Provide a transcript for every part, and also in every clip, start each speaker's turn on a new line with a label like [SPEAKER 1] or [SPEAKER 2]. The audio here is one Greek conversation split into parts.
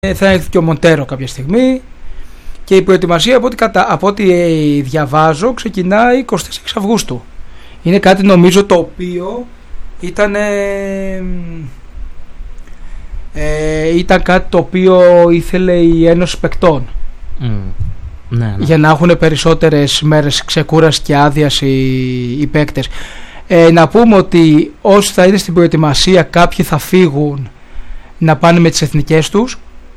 [SPEAKER 1] Θα έρθει και ο Μοντέρο κάποια στιγμή. Και η προετοιμασία από ό,τι διαβάζω ξεκινάει 24 Αυγούστου. Είναι κάτι νομίζω το οποίο ήταν κάτι το οποίο ήθελε η Ένωση Παικτών.
[SPEAKER 2] Ναι.
[SPEAKER 1] Για να έχουν περισσότερες μέρες ξεκούραση και άδειας οι παίκτες. Να πούμε ότι όσοι θα είναι στην προετοιμασία, κάποιοι θα φύγουν να πάνε με τις εθνικές τους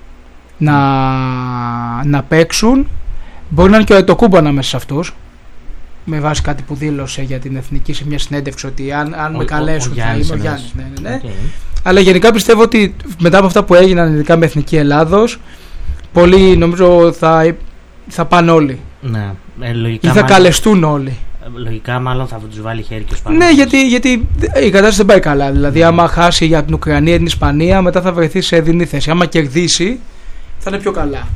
[SPEAKER 1] να παίξουν. Μπορεί να είναι και ο Αντετοκούνμπο ανάμεσα σε αυτούς, με βάση κάτι που δήλωσε για την εθνική σε μια συνέντευξη, ότι αν με καλέσουν θα είμαι ο Γιάννης. Ναι. Okay. Αλλά γενικά πιστεύω ότι μετά από αυτά που έγιναν, ειδικά με Εθνική Ελλάδος, πολλοί νομίζω θα πάνε όλοι.
[SPEAKER 2] Ναι,
[SPEAKER 1] ή θα καλεστούν όλοι.
[SPEAKER 2] Λογικά μάλλον θα τους βάλει χέρι και ο Σπανός.
[SPEAKER 1] Ναι, γιατί η κατάσταση δεν πάει καλά. Δηλαδή, άμα χάσει για την Ουκρανία ή την Ισπανία, μετά θα βρεθεί σε δινή θέση. Άμα κερδίσει, θα είναι πιο καλά.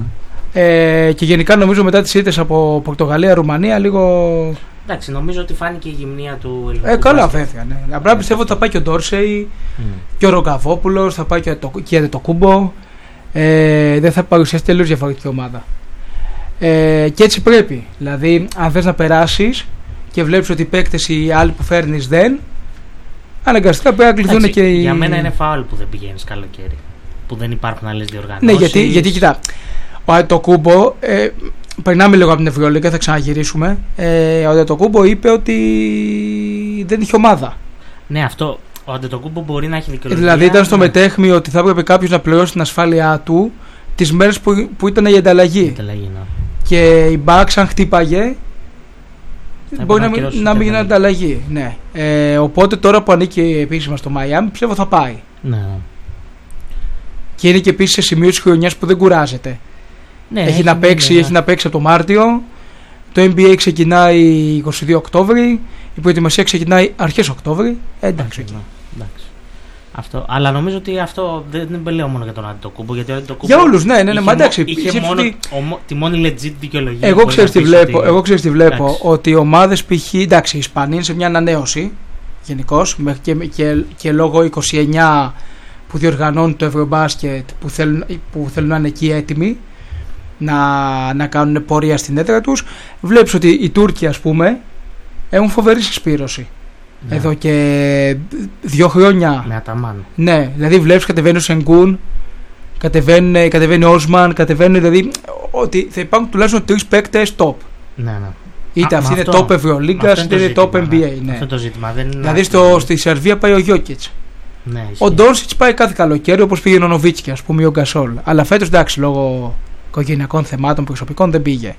[SPEAKER 1] Και γενικά νομίζω μετά τις ήττες από Πορτογαλία, Ρουμανία, λίγο.
[SPEAKER 2] Εντάξει, νομίζω ότι φάνηκε η γυμνία του ελληνικού.
[SPEAKER 1] Καλά, βέβαια. Ναι. Απλά πιστεύω ότι θα πάει και ο Ντόρσεϊ και ο Ρογκαβόπουλος, θα πάει και ο Αντετοκούνμπο. Δεν θα παρουσιάσει τελείως διαφορετική ομάδα. Και έτσι πρέπει. Δηλαδή, αν θες να περάσεις και βλέπεις ότι οι παίκτες οι άλλοι που φέρνεις δεν, αναγκαστικά πρέπει να κληθούν και οι.
[SPEAKER 2] Για μένα είναι φάουλ που δεν πηγαίνεις καλοκαίρι. Που δεν υπάρχουν άλλες διοργανώσεις.
[SPEAKER 1] Ναι, γιατί κοιτά. Ο Αντετοκούνμπο, περνάμε λίγο από την Ευρωλίγκα, θα ξαναγυρίσουμε. Ο Αντετοκούνμπο είπε ότι δεν είχε ομάδα.
[SPEAKER 2] Ναι, αυτό. Ο Αντετοκούνμπο μπορεί να έχει δικαιολογία.
[SPEAKER 1] Δηλαδή ήταν στο μετέχμιο ότι θα έπρεπε κάποιος να πληρώσει την ασφάλειά του τις μέρες που ήταν η ανταλλαγή.
[SPEAKER 2] Ναι.
[SPEAKER 1] Και η Μπαξ, αν χτύπαγε, μπορεί να μην γίνει ανταλλαγή. Ναι. Οπότε τώρα που ανήκει επίσημα στο Μαϊάμι, πιστεύω θα πάει.
[SPEAKER 2] Ναι. Και
[SPEAKER 1] είναι και επίσης σε σημείο της χρονιάς που δεν κουράζεται.
[SPEAKER 2] Ναι,
[SPEAKER 1] έχει να παίξει από το Μάρτιο. Το NBA ξεκινάει 22 Οκτώβρη. Η προετοιμασία ξεκινάει αρχές Οκτώβρη. Εντάξει.
[SPEAKER 2] Αυτό. Αλλά νομίζω ότι αυτό δεν λέω μόνο για τον Αντετοκούνμπο.
[SPEAKER 1] Για όλους, ναι.
[SPEAKER 2] Είχε μόνο τη μόνη legit δικαιολογία.
[SPEAKER 1] Εγώ ξέρεις τι βλέπω. Ότι οι ομάδες π.χ. εντάξει, οι Ισπανοί είναι σε μια ανανέωση γενικώς και λόγω 29 που διοργανώνουν το Ευρωμπάσκετ που θέλουν να είναι εκεί έτοιμοι να κάνουν πορεία στην έδρα τους. Βλέπεις ότι οι Τούρκοι, ας πούμε, έχουν φοβερή συσπήρωση. Ναι. Εδώ και 2 χρόνια.
[SPEAKER 2] Με Αταμάν.
[SPEAKER 1] Ναι, δηλαδή βλέπεις κατεβαίνει ο Σενγκούν, κατεβαίνει ο Όσμαν, δηλαδή ότι θα υπάρχουν τουλάχιστον 3 παίκτες top.
[SPEAKER 2] Ναι.
[SPEAKER 1] Είτε αυτή είναι top Ευρωλίγκας, είτε είναι top NBA. Ναι.
[SPEAKER 2] Αυτό το ζήτημα.
[SPEAKER 1] Δηλαδή στη Σερβία πάει ο Γιόκιτς.
[SPEAKER 2] Ναι,
[SPEAKER 1] ο Ντόνσιτς πάει κάθε καλοκαίρι, όπως πήγε ο Νοβίτσκι, ας πούμε, ή ο Γκασόλ. Αλλά φέτος, εντάξει, λόγω οικογενειακών θεμάτων προσωπικών δεν πήγε.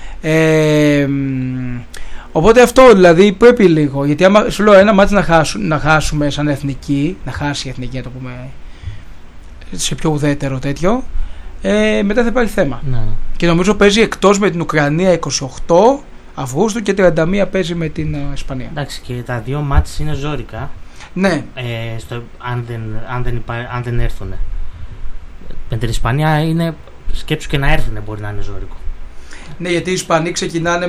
[SPEAKER 1] Οπότε αυτό δηλαδή πρέπει λίγο. Γιατί άμα σου λέω ένα μάτι να χάσουμε σαν εθνική, να χάσει η εθνική, να το πούμε σε πιο ουδέτερο τέτοιο, μετά θα υπάρχει θέμα.
[SPEAKER 2] Ναι.
[SPEAKER 1] Και νομίζω παίζει εκτός με την Ουκρανία 28 Αυγούστου και 31 παίζει με την Ισπανία.
[SPEAKER 2] Εντάξει, και τα δύο μάτς είναι ζόρικα.
[SPEAKER 1] Ναι.
[SPEAKER 2] Αν δεν έρθουν. Με την Ισπανία είναι σκέψου και να έρθουν μπορεί να είναι ζώρικο.
[SPEAKER 1] Ναι, γιατί οι Ισπανοί ξεκινάνε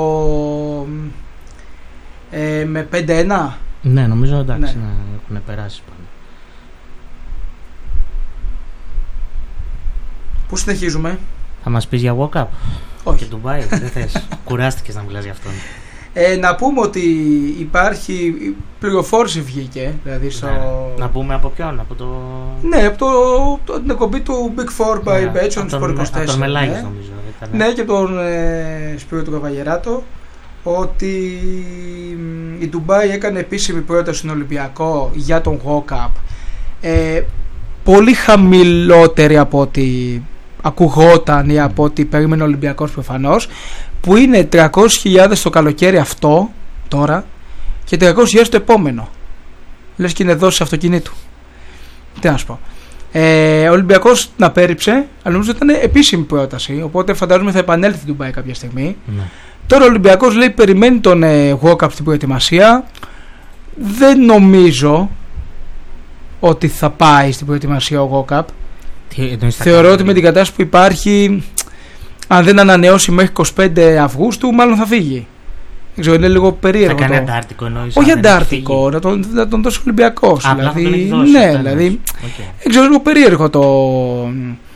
[SPEAKER 1] με 5-1.
[SPEAKER 2] Ναι, νομίζω εντάξει, ναι. Έχουν περάσει πάνω.
[SPEAKER 1] Πού συνεχίζουμε?
[SPEAKER 2] Θα μας πεις για walk-up?
[SPEAKER 1] Όχι.
[SPEAKER 2] Και Ντουμπάι, δεν θες. Κουράστηκες να μιλάς για αυτόν.
[SPEAKER 1] Να πούμε ότι υπάρχει πληροφόρηση βγήκε, δηλαδή
[SPEAKER 2] να πούμε από ποιον? Από το...
[SPEAKER 1] Ναι, από την εκπομπή του Big Four by Betson, του Sport 24.
[SPEAKER 2] Από τον Μελάγης νομίζω.
[SPEAKER 1] Ναι, και τον Σπύρο του Καβαγεράτο, ότι η Ντουμπάι έκανε επίσημη πρόταση στον Ολυμπιακό για τον walk-up, πολύ χαμηλότερη από ό,τι ακουγόταν ή από ό,τι περίμενε ο Ολυμπιακός προφανώς, που είναι 300.000 το καλοκαίρι αυτό τώρα και 300.000 το επόμενο. Λες και είναι δόσεις αυτοκινήτου. Τι να σου πω. Ο Ολυμπιακός να πέριψε, αλλά νομίζω ότι ήταν επίσημη πρόταση, οπότε φαντάζομαι θα επανέλθει την Ντουμπάι κάποια στιγμή.
[SPEAKER 2] Ναι.
[SPEAKER 1] Τώρα ο Ολυμπιακός λέει περιμένει τον walk-up στην προετοιμασία. Δεν νομίζω ότι θα πάει στην προετοιμασία ο walk-up. Θεωρώ ότι με την κατάσταση που υπάρχει, αν δεν ανανεώσει μέχρι 25 Αυγούστου, μάλλον θα φύγει. Δεν ξέρω, είναι λίγο περίεργο.
[SPEAKER 2] Θα κάνει αντάρτικο εννοείς?
[SPEAKER 1] Όχι αντάρτικο, να τον δώσει ο Ολυμπιακός.
[SPEAKER 2] Δηλαδή,
[SPEAKER 1] ναι, δηλαδή. Δεν ξέρω, λίγο περίεργο